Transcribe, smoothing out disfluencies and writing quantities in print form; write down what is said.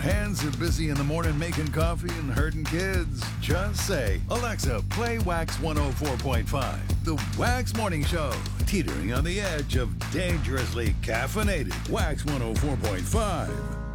hands are busy in the morning making coffee and herding kids, just say, Alexa, play Wax 104.5. The Wax Morning Show, teetering on the edge of dangerously caffeinated. Wax 104.5.